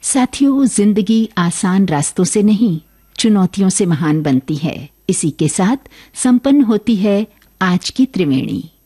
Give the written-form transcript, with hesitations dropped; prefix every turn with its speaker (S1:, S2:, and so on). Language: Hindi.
S1: साथियों, जिंदगी आसान रास्तों से नहीं, चुनौतियों से महान बनती है। इसी के साथ संपन्न होती है आज की त्रिवेणी।